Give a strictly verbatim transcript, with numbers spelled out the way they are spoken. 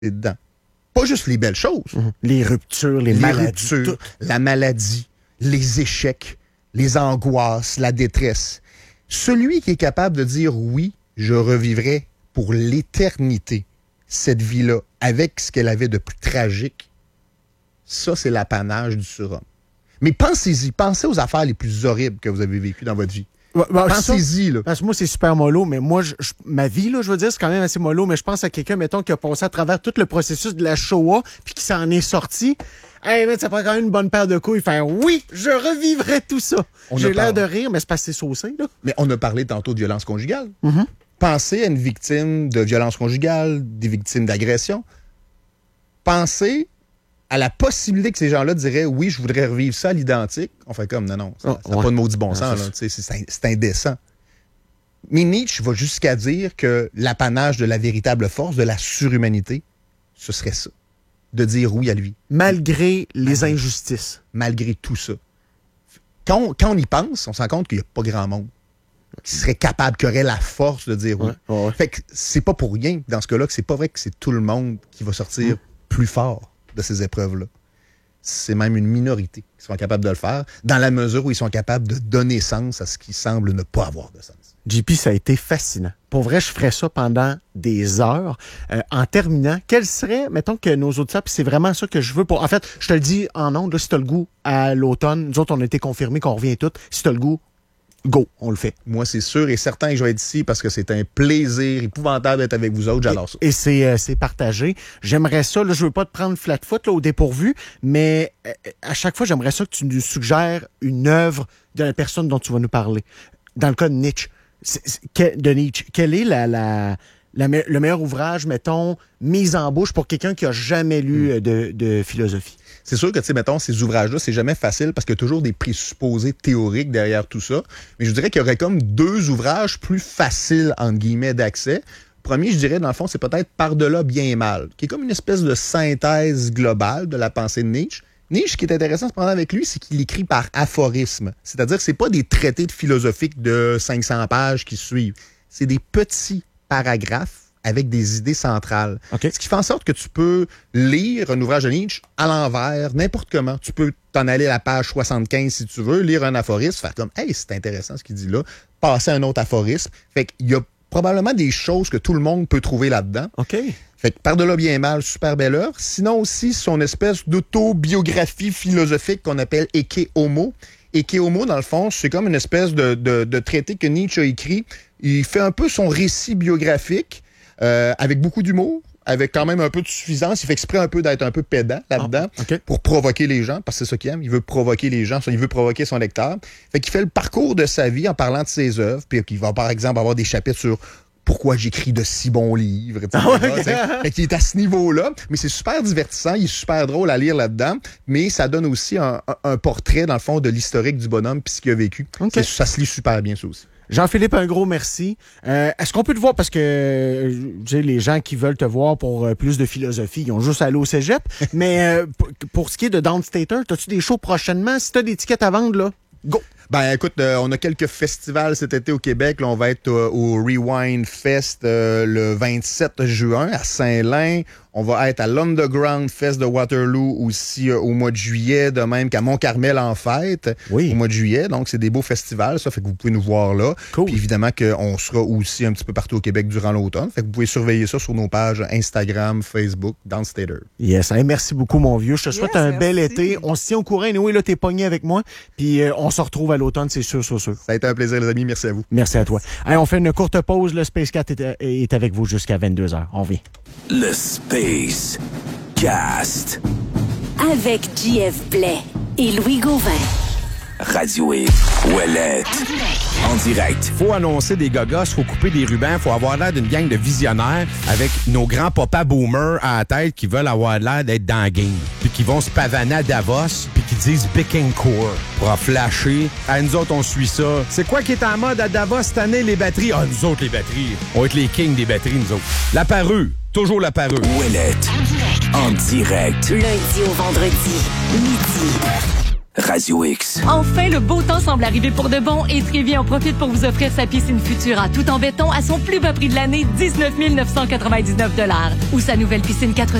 dedans. Pas juste les belles choses. Mm-hmm. Les ruptures, les, les maladies. Ruptures, la maladie, les échecs, les angoisses, la détresse. Celui qui est capable de dire oui, je revivrai pour l'éternité cette vie-là avec ce qu'elle avait de plus tragique, ça, c'est l'apanage du surhomme. Mais pensez-y, pensez aux affaires les plus horribles que vous avez vécues dans votre vie. Ouais, ben, pensez-y, là. Parce que moi, c'est super mollo, mais moi, je, je, ma vie, là, je veux dire, c'est quand même assez mollo, mais je pense à quelqu'un, mettons, qui a passé à travers tout le processus de la Shoah, puis qui s'en est sorti. Hey, mais ça prend quand même une bonne paire de couilles. Faire oui, je revivrai tout ça. On J'ai l'air de rire, mais c'est parce que c'est saucé, là. Mais on a parlé tantôt de violence conjugale. Mm-hmm. Pensez à une victime de violence conjugale, des victimes d'agression. Pensez à la possibilité que ces gens-là diraient « Oui, je voudrais revivre ça à l'identique ». On fait comme « Non, non, ça n'a oh, ouais. pas de maudit bon sens. Là, c'est, c'est, c'est indécent ». Mais Nietzsche va jusqu'à dire que l'apanage de la véritable force, de la surhumanité, ce serait ça. De dire oui à lui. Malgré les Malgré, injustices. Malgré tout ça. Quand on, quand on y pense, on se rend compte qu'il n'y a pas grand monde qui serait capable, qui aurait la force de dire oui. Ouais, ouais. Fait que c'est pas pour rien, dans ce cas-là, que c'est pas vrai que c'est tout le monde qui va sortir mmh. plus fort de ces épreuves-là. C'est même une minorité qui sont capables de le faire, dans la mesure où ils sont capables de donner sens à ce qui semble ne pas avoir de sens. J P, ça a été fascinant. Pour vrai, je ferais ça pendant des heures. Euh, en terminant, quel serait, mettons que nos auditeurs, puis c'est vraiment ça que je veux pour... En fait, je te le dis en ondes, là, si t'as le goût à l'automne, nous autres, on a été confirmés qu'on revient tous. Si t'as le goût, go, on le fait. Moi, c'est sûr et certain que je vais être ici parce que c'est un plaisir épouvantable d'être avec vous autres. J'adore ça. Et, et c'est, euh, c'est partagé. J'aimerais ça, là, je veux pas te prendre flat foot là, au dépourvu, mais euh, à chaque fois, j'aimerais ça que tu nous suggères une œuvre de la personne dont tu vas nous parler. Dans le cas de Nietzsche, c'est, c'est, de Nietzsche, quelle est la, la, la, le meilleur ouvrage, mettons, mise en bouche pour quelqu'un qui a jamais lu mmh. de, de philosophie? C'est sûr que, tu sais, mettons, ces ouvrages-là, c'est jamais facile parce qu'il y a toujours des présupposés théoriques derrière tout ça. Mais je dirais qu'il y aurait comme deux ouvrages plus faciles, entre guillemets, d'accès. Premier, je dirais, dans le fond, c'est peut-être Par-delà bien et mal, qui est comme une espèce de synthèse globale de la pensée de Nietzsche. Nietzsche, ce qui est intéressant cependant avec lui, c'est qu'il écrit par aphorisme. C'est-à-dire que c'est pas des traités de philosophique de cinq cents pages qui suivent. C'est des petits paragraphes avec des idées centrales. Okay. Ce qui fait en sorte que tu peux lire un ouvrage de Nietzsche à l'envers, n'importe comment. Tu peux t'en aller à la page soixante-quinze si tu veux, lire un aphorisme, faire comme « Hey, c'est intéressant ce qu'il dit là », passer à un autre aphorisme. Fait qu'il y a probablement des choses que tout le monde peut trouver là-dedans. OK. Fait que Par-delà bien et mal, super belle œuvre. Sinon aussi, son espèce d'autobiographie philosophique qu'on appelle Ecce Homo. Ecce Homo, dans le fond, c'est comme une espèce de, de, de traité que Nietzsche a écrit. Il fait un peu son récit biographique, Euh, avec beaucoup d'humour, avec quand même un peu de suffisance. Il fait exprès un peu d'être un peu pédant là-dedans ah, okay. pour provoquer les gens, parce que c'est ça qu'il aime. Il veut provoquer les gens, il veut provoquer son lecteur. Fait qu'il fait le parcours de sa vie en parlant de ses œuvres, puis qu'il va par exemple avoir des chapitres sur pourquoi j'écris de si bons livres, et cetera. Ah, okay. Fait qu'il est à ce niveau-là, mais c'est super divertissant, il est super drôle à lire là-dedans, mais ça donne aussi un, un portrait, dans le fond, de l'historique du bonhomme puis ce qu'il a vécu. Okay. Ça se lit super bien, ça aussi. Jean-Philippe, un gros merci. Euh, est-ce qu'on peut te voir, parce que euh, les gens qui veulent te voir pour euh, plus de philosophie, ils ont juste à aller au cégep, mais euh, pour, pour ce qui est de Downstater, as-tu des shows prochainement? Si tu as des tickets à vendre, là, go! Ben écoute, euh, on a quelques festivals cet été au Québec. Là, on va être euh, au Rewind Fest euh, le vingt-sept juin à Saint-Lin. On va être à l'Underground Fest de Waterloo aussi euh, au mois de juillet, de même qu'à Mont-Carmel en fête oui. au mois de juillet. Donc, c'est des beaux festivals, ça fait que vous pouvez nous voir là. Cool. Puis évidemment qu'on sera aussi un petit peu partout au Québec durant l'automne. Fait que vous pouvez surveiller ça sur nos pages Instagram, Facebook, Downstater. Yes, hey, merci beaucoup mon vieux. Je te souhaite yes, un merci. bel été. On se tient au courant. Et oui, là, t'es pogné avec moi. Puis euh, on se retrouve à l'automne, c'est sûr, sûr, sûr. Ça a été un plaisir, les amis. Merci à vous. Merci à toi. Hey, on fait une courte pause. Le Space Cat est, est avec vous jusqu'à vingt-deux heures. On vient. Le Space Cast. Avec J F Blais et Louis Gauvin. Radio et Ouellette. En direct. Faut annoncer des gogos, faut couper des rubans, faut avoir l'air d'une gang de visionnaires avec nos grands papas boomers à la tête qui veulent avoir l'air d'être dans la game. Puis qui vont se pavaner à Davos, puis qui disent Bécancour pour en flasher. À nous autres, on suit ça. C'est quoi qui est en mode à Davos cette année, les batteries? Ah, nous autres, les batteries. On va être les kings des batteries, nous autres. La parure. Toujours la parure. Ouellette. En direct. Lundi au vendredi, midi. Radio X. Enfin, le beau temps semble arriver pour de bon et Trévi en profite pour vous offrir sa piscine Futura tout en béton à son plus bas prix de l'année, dix-neuf mille neuf cent quatre-vingt-dix-neuf dollars. Ou sa nouvelle piscine quatre